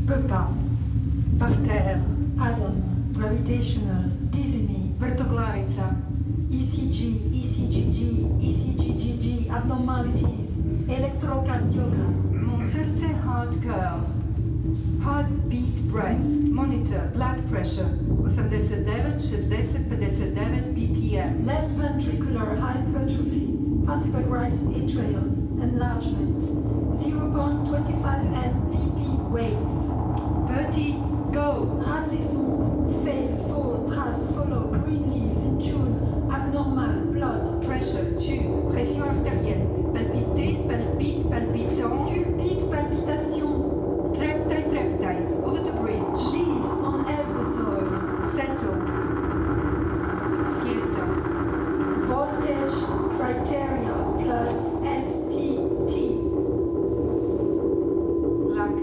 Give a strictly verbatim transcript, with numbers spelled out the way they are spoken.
Peut pas. Par terre. Adam, gravitational, dizzy, Vrtoglarica. E C G, E C G G, E C G G G, abnormalities, electrocardiogram. Mon srdce, heart curve. Heartbeat breath. Monitor. Blood pressure. osiemdziesiąt dziewięć, sześćdziesiąt, pięćdziesiąt dziewięć B P M. Left ventricular hypertrophy, possible right atrial enlargement, zero point two five